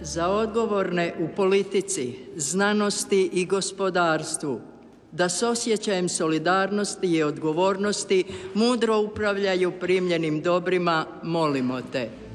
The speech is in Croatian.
za odgovorne u politici, znanosti i gospodarstvu da s osjećajem solidarnosti i odgovornosti mudro upravljaju primljenim dobrima, molimo te.